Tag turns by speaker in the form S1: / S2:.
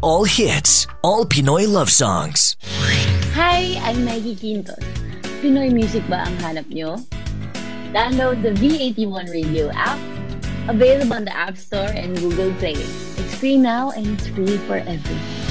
S1: all hits, all Pinoy love songs.
S2: Hi, I'm Maggie Quintos. Pinoy music ba ang hanap nyo? Download the V81 Radio app, available on the App Store and Google Play. It's free now and it's free for everyone.